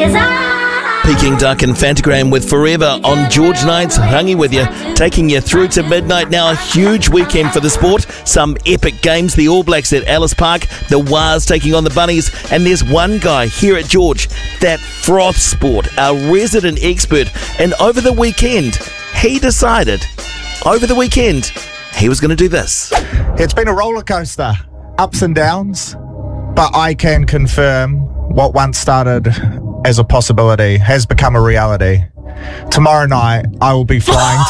Peking Duck and Fantagram with Forever on George Nights, Hangi with you, taking you through to midnight now. A huge weekend for the sport. Some epic games. The All Blacks at Ellis Park, the Wars taking on the Bunnies, and there's one guy here at George, that froth sport, a resident expert, and over the weekend, he decided, he was going to do this. It's been a roller coaster, ups and downs, but I can confirm what once started as a possibility has become a reality. Tomorrow night, I will be flying